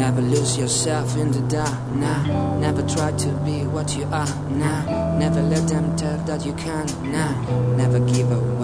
Never lose yourself in the dark, nah. Never try to be what you are, nah. Never let them tell that you can't, nah. Never give up